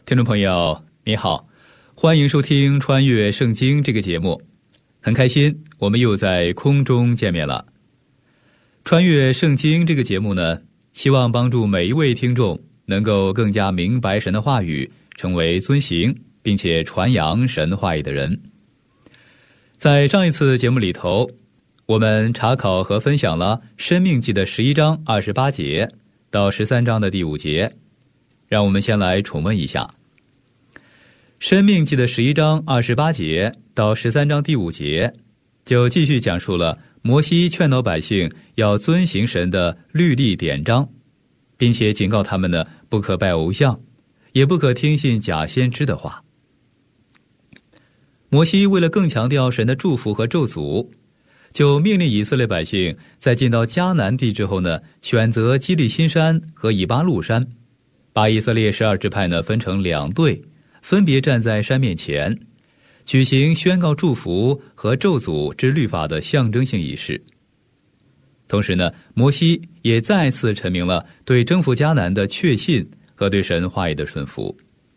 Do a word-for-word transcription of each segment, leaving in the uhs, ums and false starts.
听众朋友你好，欢迎收听穿越圣经这个节目，很开心我们又在空中见面了。穿越圣经这个节目呢，希望帮助每一位听众能够更加明白神的话语，成为遵行并且传扬神话语的人。在上一次节目里头，我们查考和分享了申命记的十一章二十八节到十三章的第五节，让我们先来重温一下。申命记的十一章二十八节到十三章第五节，就继续讲述了摩西劝导百姓要遵行神的律例典章，并且警告他们呢，不可拜偶像，也不可听信假先知的话。摩西为了更强调神的祝福和咒诅，就命令以色列百姓在进到迦南地之后呢，选择基利心山和以巴路山，把以色列十二支派呢分成两队，分别站在山面前，举行宣告祝福和咒诅之律法的象征性仪式。同时呢，摩西也再次陈明了对征服迦南的确信和对神话语的顺服。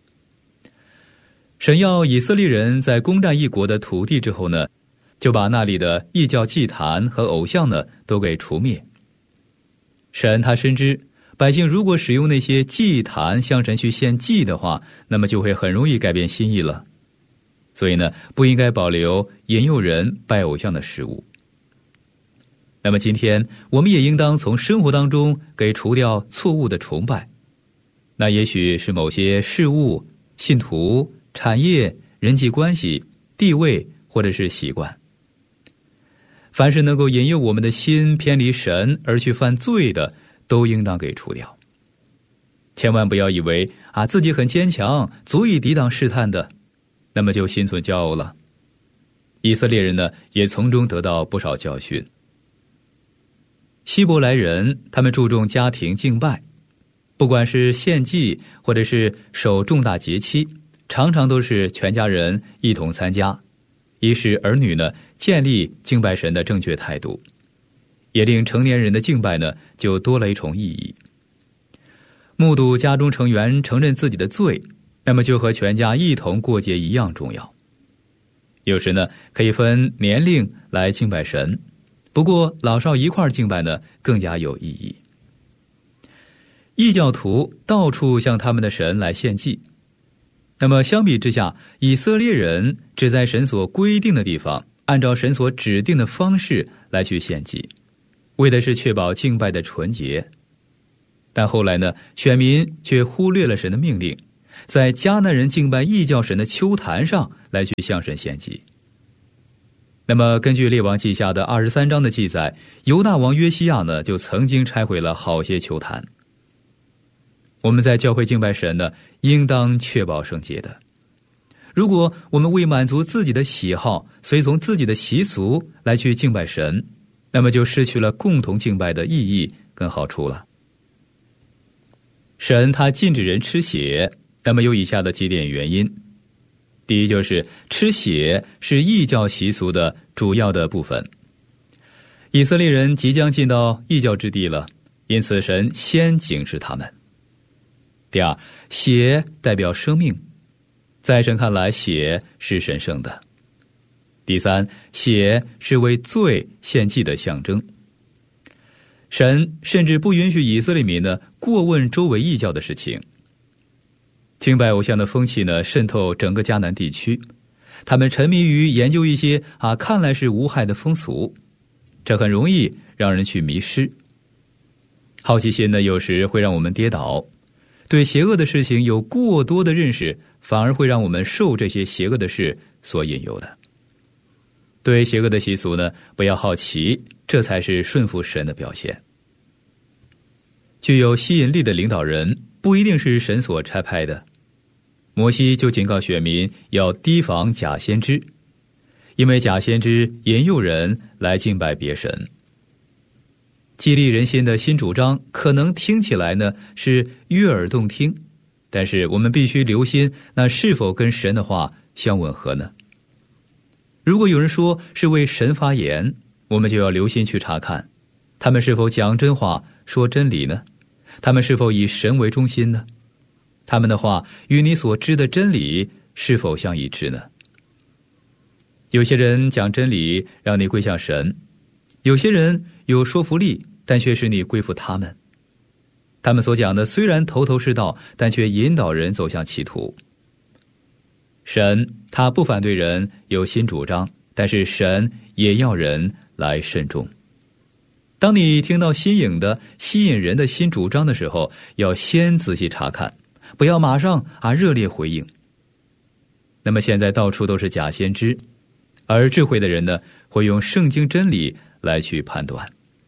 神要以色列人在攻占一国的土地之后呢，就把那里的异教祭坛和偶像呢都给除灭。神他深知百姓如果使用那些祭坛向神去献祭的话，那么就会很容易改变心意了。所以呢，不应该保留引诱人拜偶像的事物。那么今天我们也应当从生活当中给除掉错误的崇拜，那也许是某些事物、信徒、产业、人际关系、地位或者是习惯。凡是能够引诱我们的心偏离神而去犯罪的，都应当给除掉。千万不要以为啊自己很坚强，足以抵挡试探的，那么就心存骄傲了。以色列人呢，也从中得到不少教训。希伯来人他们注重家庭敬拜，不管是献祭或者是守重大节期，常常都是全家人一同参加，以使儿女呢建立敬拜神的正确态度，也令成年人的敬拜呢就多了一重意义。目睹家中成员承认自己的罪，那么就和全家一同过节一样重要。有时呢可以分年龄来敬拜神，不过老少一块敬拜呢更加有意义。异教徒到处向他们的神来献祭，那么相比之下，以色列人只在神所规定的地方，按照神所指定的方式来去献祭，为的是确保敬拜的纯洁。但后来呢，选民却忽略了神的命令，在迦南人敬拜异教神的丘坛上来去向神献祭。那么根据列王记下的二十三章的记载，犹大王约西亚呢就曾经拆毁了好些丘坛。我们在教会敬拜神呢，应当确保圣洁的。如果我们为满足自己的喜好，随从自己的习俗来去敬拜神，那么就失去了共同敬拜的意义跟好处了。神他禁止人吃血，那么有以下的几点原因。第一，就是吃血是异教习俗的主要的部分。以色列人即将进到异教之地了，因此神先警示他们。第二，血代表生命，在神看来，血是神圣的。第三，血是为罪献祭的象征。神甚至不允许以色列民呢过问周围异教的事情。敬拜偶像的风气呢渗透整个迦南地区，他们沉迷于研究一些啊看来是无害的风俗，这很容易让人去迷失。好奇心呢有时会让我们跌倒，对邪恶的事情有过多的认识，反而会让我们受这些邪恶的事所引诱的。对邪恶的习俗呢不要好奇，这才是顺服神的表现。具有吸引力的领导人不一定是神所差派的。摩西就警告选民要提防假先知，因为假先知引诱人来敬拜别神。激励人心的新主张可能听起来呢是悦耳动听，但是我们必须留心，那是否跟神的话相吻合呢？如果有人说是为神发言，我们就要留心去查看，他们是否讲真话、说真理呢？他们是否以神为中心呢？ 他们的话与你所知的真理是否相一致呢？有些人讲真理让你归向神，有些人有说服力，但却使你归附他们。他们所讲的虽然头头是道，但却引导人走向歧途。神他不反对人有新主张，但是神也要人来慎重。当你听到新颖的吸引人的新主张的时候，要先仔细查看，不要马上啊热烈回应。那么现在到处都是假先知，而智慧的人呢，会用圣经真理来去判断。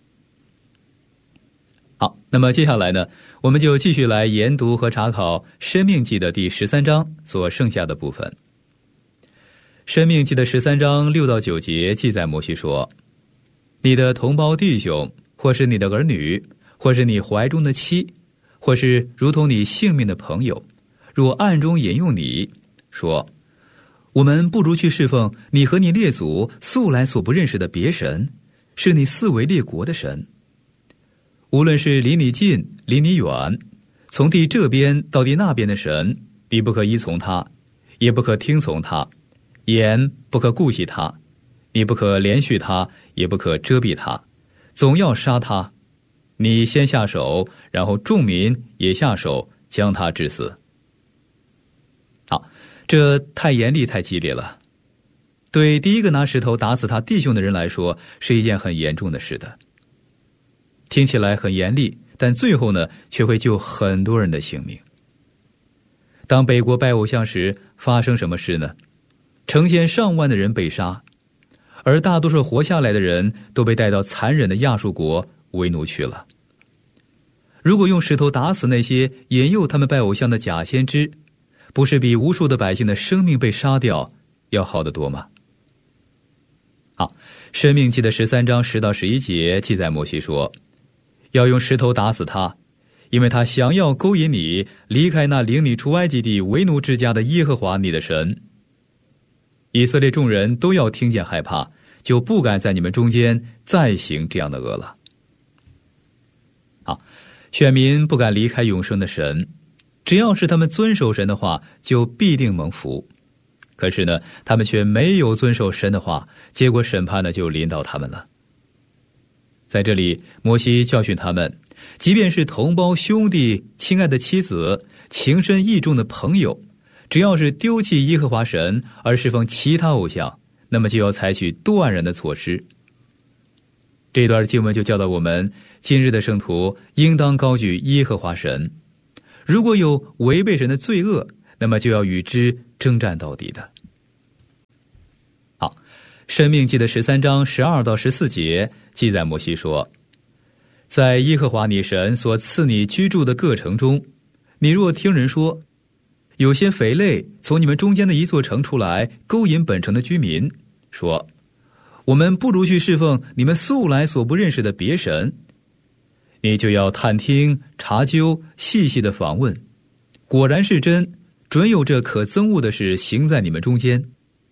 好，那么接下来呢，我们就继续来研读和查考申命记的第十三章所剩下的部分。申命记的十三章六到九节记载摩西说，你的同胞弟兄，或是你的儿女，或是你怀中的妻，或是如同你性命的朋友，若暗中引诱你，说，我们不如去侍奉你和你列祖素来所不认识的别神，是你四围列国的神。无论是离你近离你远，从地这边到地那边的神，你不可依从他，也不可听从他，眼不可顾惜他，你不可连续他，也不可遮蔽他，总要杀他。你先下手，然后众民也下手，将他致死。好，这太严厉太激烈了，对第一个拿石头打死他弟兄的人来说，是一件很严重的事的。听起来很严厉，但最后呢，却会救很多人的性命。当北国拜偶像时，发生什么事呢？成千上万的人被杀，而大多数活下来的人都被带到残忍的亚述国为奴去了。如果用石头打死那些引诱他们拜偶像的假先知，不是比无数的百姓的生命被杀掉要好得多吗？好，申命记的十三章十到十一节记载摩西说，要用石头打死他，因为他想要勾引你离开那领你出埃及地为奴之家的耶和华你的神。以色列众人都要听见害怕，就不敢在你们中间再行这样的恶了。好，选民不敢离开永生的神，只要是他们遵守神的话，就必定蒙福。可是呢，他们却没有遵守神的话，结果审判呢就临到他们了。在这里，摩西教训他们，即便是同胞兄弟、亲爱的妻子、情深意重的朋友，只要是丢弃耶和华神而侍奉其他偶像，那么就要采取断然的措施。这段经文就教导我们，今日的圣徒应当高举耶和华神，如果有违背神的罪恶，那么就要与之征战到底的。好，申命记的十三章十二到十四节记载摩西说，在耶和华你神所赐你居住的各城中，你若听人说，有些匪类从你们中间的一座城出来，勾引本城的居民，说，我们不如去侍奉你们素来所不认识的别神，你就要探听查究，细细的访问，果然是真，准有这可憎恶的事行在你们中间。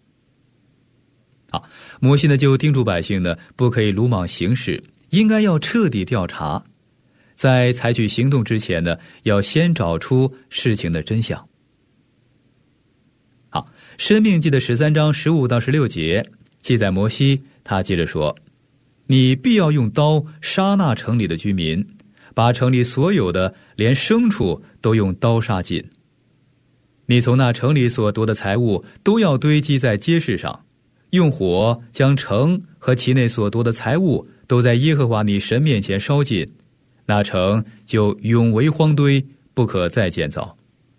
好，摩西呢就叮嘱百姓呢，不可以鲁莽行事，应该要彻底调查，在采取行动之前呢，要先找出事情的真相。好，申命记的十三章十五到十六节记载摩西，他接着说，你必要用刀杀那城里的居民，把城里所有的连牲畜都用刀杀尽。你从那城里所夺的财物都要堆积在街市上，用火将城和其内所夺的财物都在耶和华你神面前烧尽，那城就永为荒堆，不可再建造。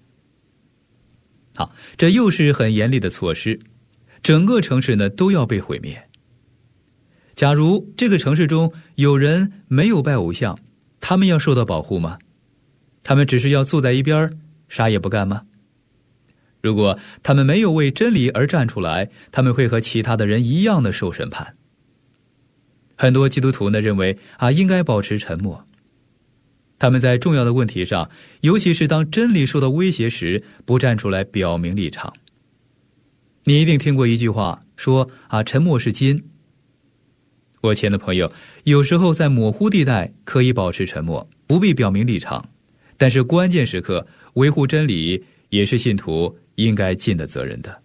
好，这又是很严厉的措施，整个城市呢都要被毁灭。假如这个城市中有人没有拜偶像，他们要受到保护吗？他们只是要坐在一边啥也不干吗？如果他们没有为真理而站出来，他们会和其他的人一样的受审判。很多基督徒呢认为啊应该保持沉默，他们在重要的问题上，尤其是当真理受到威胁时，不站出来表明立场。你一定听过一句话说啊，沉默是金。我亲爱的朋友，有时候在模糊地带可以保持沉默，不必表明立场，但是关键时刻， 维护真理也是信徒应该尽的责任的。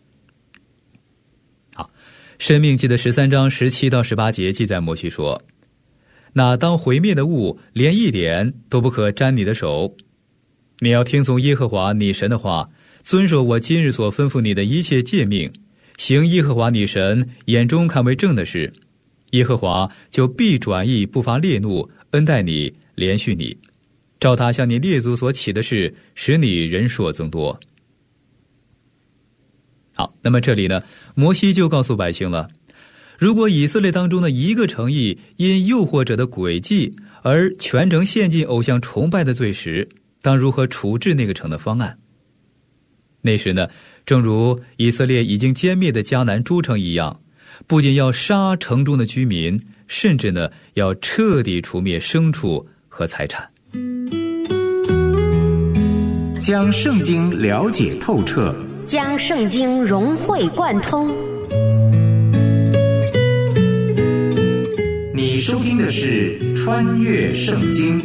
好，申命记的十三章十七到十八节记载，摩西说：那当毁灭的物连一点都不可沾你的手，你要听从耶和华你神的话，遵守我今日所吩咐你的一切诫命，行耶和华你神眼中看为正的事，耶和华就必转意不发烈怒，恩待你，连续你，照他向你列祖所起的事，使你人数增多。好，那么这里呢，摩西就告诉百姓了，如果以色列当中的一个城邑因诱惑者的诡计而全城陷进偶像崇拜的罪时，当如何处置那个城的方案。那时呢，正如以色列已经歼灭的迦南诸城一样，不仅要杀城中的居民，甚至呢要彻底除灭牲畜和财产。 将圣经了解透彻， 将圣经融会贯通。 你收听的是《穿越圣经》。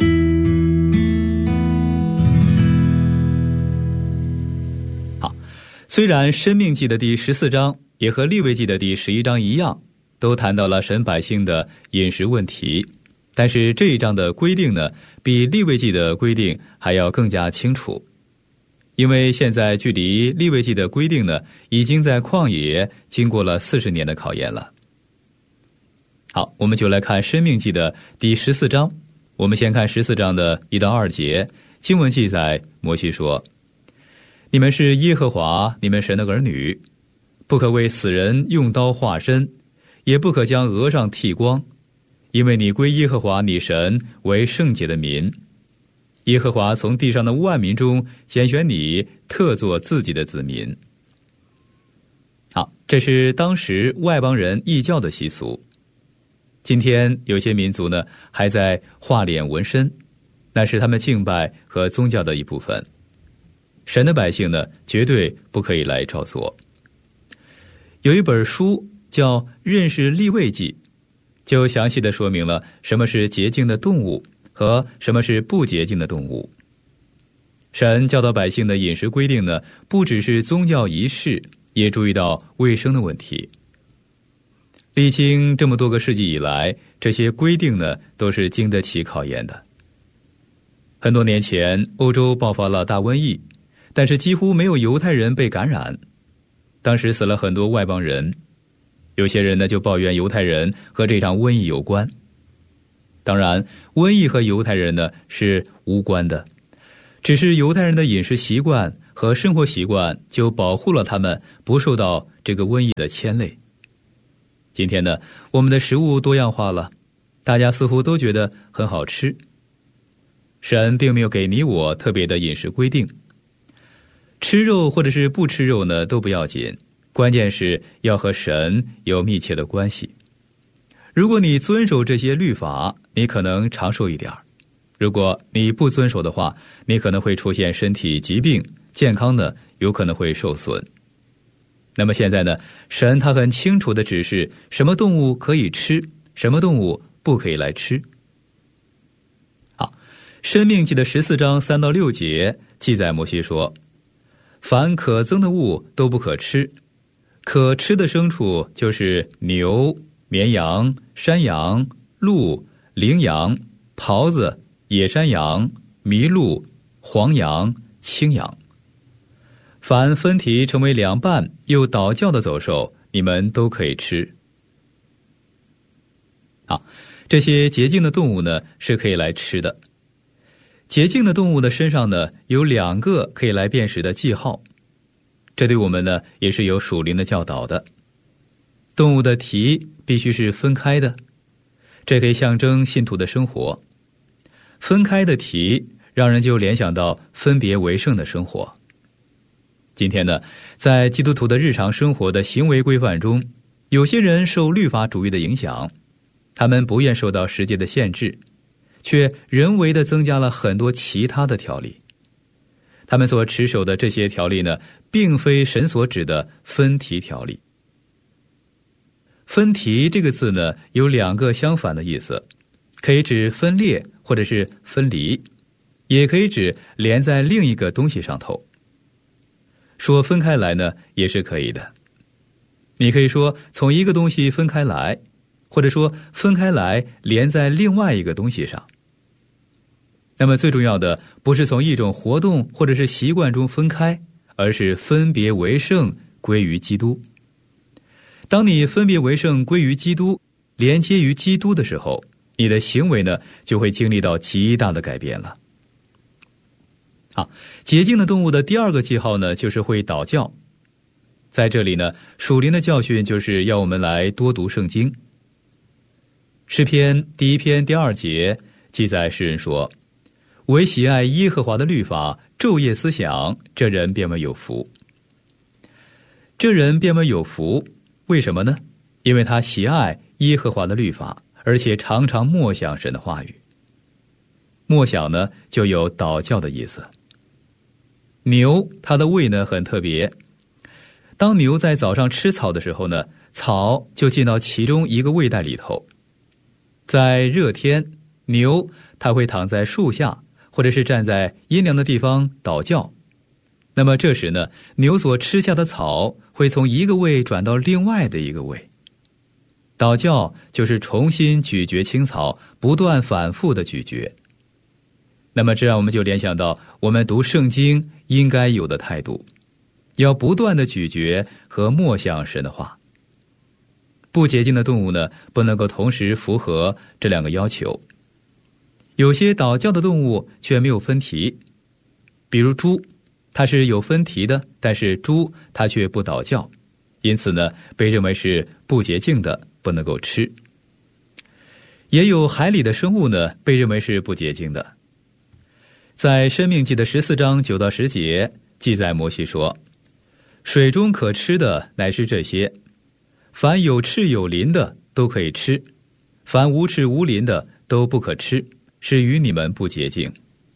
好，虽然申命记的第十四章也和利未记的第十一章一样，都谈到了神百姓的饮食问题，但是这一章的规定呢，比利未记的规定还要更加清楚。因为现在距离利未记的规定呢，已经在旷野经过了四十年的考验了。好，我们就来看申命记的第十四章。我们先看十四章的一到二节，经文记载，摩西说：你们是耶和华你们神的儿女，不可为死人用刀划身，也不可将额上剃光，因为你归耶和华你神为圣洁的民。耶和华从地上的万民中拣选你，特作自己的子民。好，这是当时外邦人异教的习俗。今天有些民族呢，还在画脸纹身，那是他们敬拜和宗教的一部分。神的百姓呢，绝对不可以来照做。有一本书叫《认识利未记》，就详细的说明了什么是洁净的动物和什么是不洁净的动物。神教导百姓的饮食规定呢，不只是宗教仪式，也注意到卫生的问题。历经这么多个世纪以来，这些规定呢，都是经得起考验的。很多年前，欧洲爆发了大瘟疫，但是几乎没有犹太人被感染。当时死了很多外邦人，有些人呢就抱怨犹太人和这场瘟疫有关。当然，瘟疫和犹太人呢是无关的，只是犹太人的饮食习惯和生活习惯就保护了他们不受到这个瘟疫的牵累。今天呢，我们的食物多样化了，大家似乎都觉得很好吃。神并没有给你我特别的饮食规定，吃肉或者是不吃肉呢都不要紧，关键是要和神有密切的关系。如果你遵守这些律法，你可能长寿一点；如果你不遵守的话，你可能会出现身体疾病，健康呢有可能会受损。那么现在呢，神他很清楚的指示什么动物可以吃，什么动物不可以来吃。好，申命记的十四章三到六节记载，摩西说：凡可憎的物都不可吃，可吃的牲畜就是牛、绵羊、山羊、鹿、羚羊、狍子、野山羊、麋鹿、黄羊、青羊。凡分蹄成为两半又倒教的走兽，你们都可以吃。好，这些洁净的动物呢是可以来吃的。洁净的动物的身上呢有两个可以来辨识的记号，这对我们呢也是有属灵的教导的。动物的蹄必须是分开的，这可以象征信徒的生活。分开的蹄让人就联想到分别为圣的生活。今天呢，在基督徒的日常生活的行为规范中，有些人受律法主义的影响，他们不愿受到时间的限制，却人为的增加了很多其他的条例。他们所持守的这些条例呢，并非神所指的分蹄条例。分蹄这个字呢，有两个相反的意思，可以指分裂或者是分离， 也可以指连在另一个东西上头。说分开来呢，也是可以的。你可以说从一个东西分开来，或者说分开来连在另外一个东西上。那么最重要的不是从一种活动或者是习惯中分开，而是分别为圣，归于基督。当你分别为圣，归于基督，连接于基督的时候，你的行为呢就会经历到极大的改变了。好，洁净的动物的第二个记号呢，就是会祷教。在这里呢，属灵的教训就是要我们来多读圣经。诗篇第一篇第二节记载，诗人说：唯喜爱耶和华的律法，昼夜思想，这人便为有福。这人便为有福，为什么呢？因为他喜爱耶和华的律法，而且常常默想神的话语。默想呢，就有祷教的意思。牛它的胃呢很特别，当牛在早上吃草的时候呢，草就进到其中一个胃袋里头。在热天，牛它会躺在树下，或者是站在阴凉的地方祷教。那么这时呢，牛所吃下的草会从一个胃转到另外的一个胃。祷教就是重新咀嚼青草，不断反复的咀嚼。那么这让我们就联想到我们读圣经应该有的态度，要不断的咀嚼和默想神的话。不洁净的动物呢，不能够同时符合这两个要求。有些祷教的动物却没有分蹄，比如猪，它是有分蹄的，但是猪它却不祷教，因此呢，被认为是不洁净的，不能够吃。也有海里的生物呢，被认为是不洁净的。在申命记的十四章九到十节记载，摩西说：水中可吃的乃是这些，凡有翅有鳞的都可以吃，凡无翅无鳞的都不可吃，是与你们不洁净。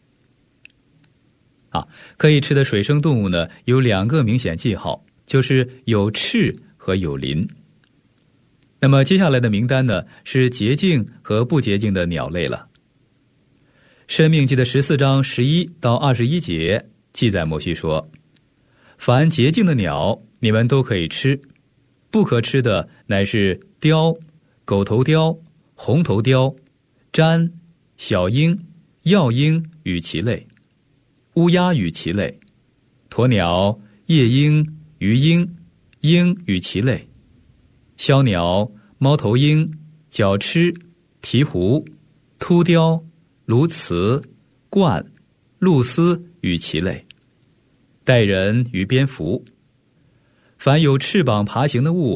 啊，可以吃的水生动物呢，有两个明显记号，就是有翅和有鳞。那么接下来的名单呢，是洁净和不洁净的鸟类了。申命记的十四章十一到二十一节记载，摩西说：凡洁净的鸟你们都可以吃，不可吃的乃是雕、狗头雕、红头雕、瞻、小鹰、药鹰与其类，乌鸦与其类，鸵鸟、夜鹰、鱼鹰、鹰与其类，枭鸟、猫头鹰、角鸱、鹈鹕、秃雕、鸬鹚、鹳、鹭鸶与其类，带人与蝙蝠。凡有翅膀爬行的物，